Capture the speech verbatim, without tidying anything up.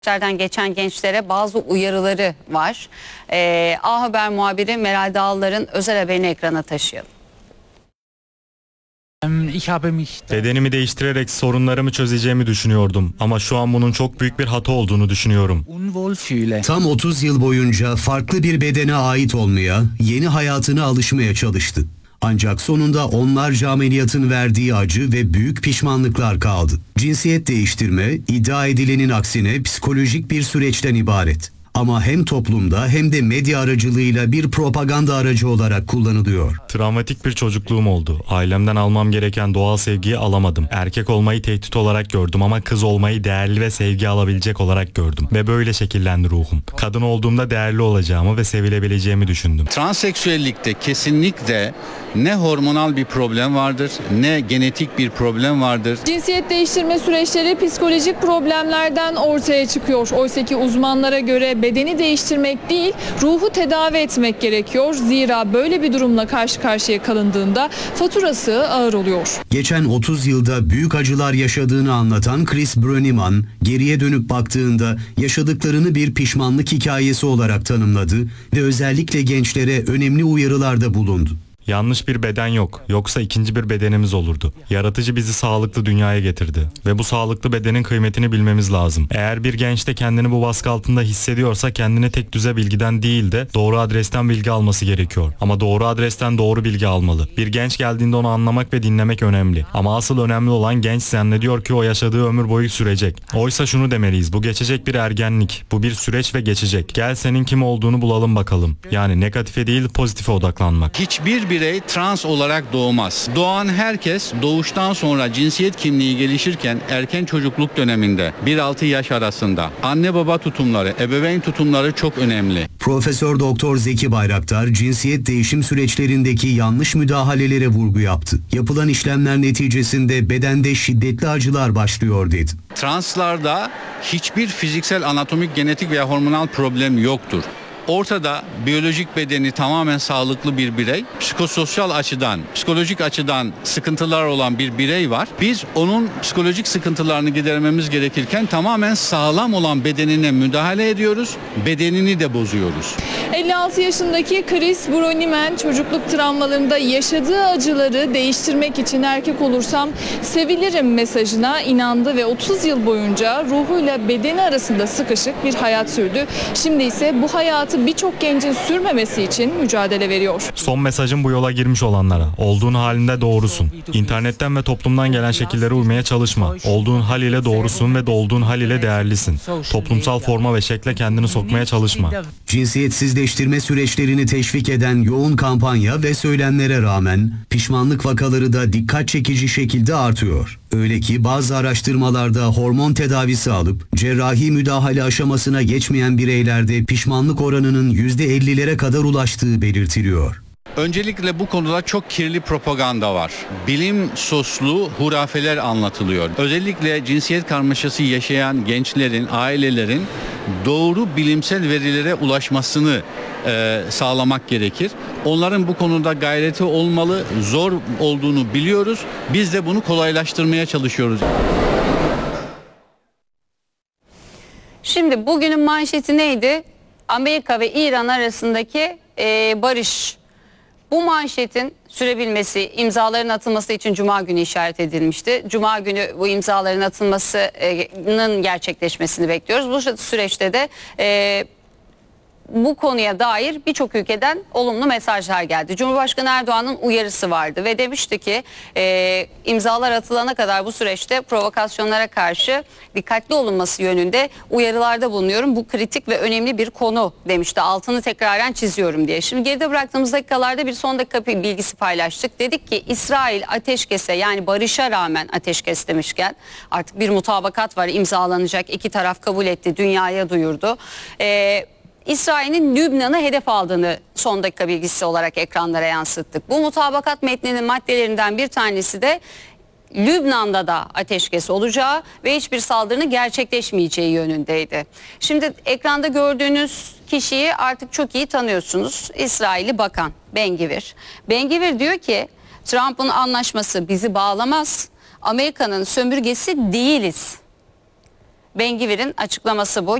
Süreçlerden geçen gençlere bazı uyarıları var. Ee, A Haber muhabiri Meral Dağlar'ın özel haberini ekrana taşıyalım. Bedenimi değiştirerek sorunlarımı çözeceğimi düşünüyordum ama şu an bunun çok büyük bir hata olduğunu düşünüyorum. Tam otuz yıl boyunca farklı bir bedene ait olmaya, yeni hayatına alışmaya çalıştı. Ancak sonunda onlarca ameliyatın verdiği acı ve büyük pişmanlıklar kaldı. Cinsiyet değiştirme, iddia edilenin aksine psikolojik bir süreçten ibaret. Ama hem toplumda hem de medya aracılığıyla bir propaganda aracı olarak kullanılıyor. Travmatik bir çocukluğum oldu. Ailemden almam gereken doğal sevgiyi alamadım. Erkek olmayı tehdit olarak gördüm ama kız olmayı değerli ve sevgi alabilecek olarak gördüm. Ve böyle şekillendi ruhum. Kadın olduğumda değerli olacağımı ve sevilebileceğimi düşündüm. Transseksüellikte kesinlikle ne hormonal bir problem vardır, ne genetik bir problem vardır. Cinsiyet değiştirme süreçleri psikolojik problemlerden ortaya çıkıyor. Oysa ki uzmanlara göre bedeni değiştirmek değil, ruhu tedavi etmek gerekiyor. Zira böyle bir durumla karşı karşıya kalındığında faturası ağır oluyor. Geçen otuz yılda büyük acılar yaşadığını anlatan Chris Brönniman, geriye dönüp baktığında yaşadıklarını bir pişmanlık hikayesi olarak tanımladı ve özellikle gençlere önemli uyarılarda bulundu. Yanlış bir beden yok. Yoksa ikinci bir bedenimiz olurdu. Yaratıcı bizi sağlıklı dünyaya getirdi. Ve bu sağlıklı bedenin kıymetini bilmemiz lazım. Eğer bir genç de kendini bu baskı altında hissediyorsa kendini tek düze bilgiden değil de doğru adresten bilgi alması gerekiyor. Ama doğru adresten doğru bilgi almalı. Bir genç geldiğinde onu anlamak ve dinlemek önemli. Ama asıl önemli olan genç zannediyor ki o yaşadığı ömür boyu sürecek. Oysa şunu demeliyiz. Bu geçecek bir ergenlik. Bu bir süreç ve geçecek. Gel senin kim olduğunu bulalım bakalım. Yani negatife değil pozitife odaklanmak. Hiçbir birey trans olarak doğmaz. Doğan herkes doğuştan sonra cinsiyet kimliği gelişirken erken çocukluk döneminde bir altı yaş arasında anne baba tutumları, ebeveyn tutumları çok önemli. Profesör Doktor Zeki Bayraktar cinsiyet değişim süreçlerindeki yanlış müdahalelere vurgu yaptı. Yapılan işlemler neticesinde bedende şiddetli acılar başlıyor dedi. Translarda hiçbir fiziksel, anatomik, genetik veya hormonal problem yoktur. Ortada biyolojik bedeni tamamen sağlıklı bir birey, psikososyal açıdan, psikolojik açıdan sıkıntılar olan bir birey var. Biz onun psikolojik sıkıntılarını gidermemiz gerekirken tamamen sağlam olan bedenine müdahale ediyoruz, bedenini de bozuyoruz. elli altı yaşındaki Chris Brönniman çocukluk travmalarında yaşadığı acıları değiştirmek için erkek olursam sevilirim mesajına inandı ve otuz yıl boyunca ruhuyla bedeni arasında sıkışık bir hayat sürdü. Şimdi ise bu hayatı birçok gencin sürmemesi için mücadele veriyor. Son mesajım bu yola girmiş olanlara. Olduğun halinde doğrusun. İnternetten ve toplumdan gelen şekillere uymaya çalışma. Olduğun hal ile doğrusun ve olduğun hal ile değerlisin. Toplumsal forma ve şekle kendini sokmaya çalışma. Cinsiyetsizleştirme süreçlerini teşvik eden yoğun kampanya ve söylemlere rağmen pişmanlık vakaları da dikkat çekici şekilde artıyor. Öyle ki bazı araştırmalarda hormon tedavisi alıp cerrahi müdahale aşamasına geçmeyen bireylerde pişmanlık oranının yüzde ellilere kadar ulaştığı belirtiliyor. Öncelikle bu konuda çok kirli propaganda var. Bilim soslu hurafeler anlatılıyor. Özellikle cinsiyet karmaşası yaşayan gençlerin, ailelerin doğru bilimsel verilere ulaşmasını e, sağlamak gerekir. Onların bu konuda gayreti olmalı, zor olduğunu biliyoruz. Biz de bunu kolaylaştırmaya çalışıyoruz. Şimdi bugünün manşeti neydi? Amerika ve İran arasındaki e, barış. Bu manşetin sürebilmesi, imzaların atılması için Cuma günü işaret edilmişti. Cuma günü bu imzaların atılmasının gerçekleşmesini bekliyoruz. Bu süreçte de e, bu konuya dair birçok ülkeden olumlu mesajlar geldi. Cumhurbaşkanı Erdoğan'ın uyarısı vardı ve demişti ki e, imzalar atılana kadar bu süreçte provokasyonlara karşı dikkatli olunması yönünde uyarılarda bulunuyorum. Bu kritik ve önemli bir konu demişti. Altını tekraren çiziyorum diye. Şimdi geride bıraktığımız dakikalarda bir son dakika bilgisi paylaştık. Dedik ki İsrail ateşkese, yani barışa rağmen ateşkes demişken artık bir mutabakat var, imzalanacak. İki taraf kabul etti, dünyaya duyurdu. Eee İsrail'in Lübnan'ı hedef aldığını son dakika bilgisi olarak ekranlara yansıttık. Bu mutabakat metninin maddelerinden bir tanesi de Lübnan'da da ateşkes olacağı ve hiçbir saldırının gerçekleşmeyeceği yönündeydi. Şimdi ekranda gördüğünüz kişiyi artık çok iyi tanıyorsunuz. İsrailli Bakan Ben-Gvir. Ben-Gvir diyor ki Trump'ın anlaşması bizi bağlamaz. Amerika'nın sömürgesi değiliz. Ben-Gvir'in açıklaması bu.